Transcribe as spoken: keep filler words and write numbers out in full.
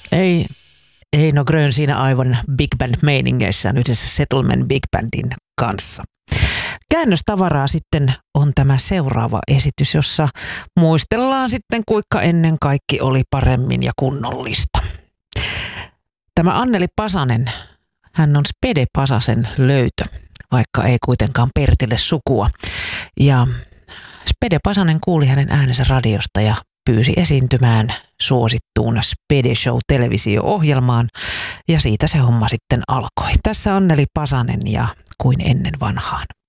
Ei, Eino Grön siinä aivan big band meiningeissään yhdessä Settlement Big Bandin kanssa. Käännöstavaraa sitten on tämä seuraava esitys, jossa muistellaan sitten kuinka ennen kaikki oli paremmin ja kunnollista. Tämä Anneli Pasanen, hän on Spede Pasasen löytö, vaikka ei kuitenkaan Pertille sukua. Ja Spede Pasanen kuuli hänen äänensä radiosta ja pyysi esiintymään suosittuun Spede Show -televisio-ohjelmaan ja siitä se homma sitten alkoi. Tässä Anneli Pasanen ja Kuin ennen vanhaan.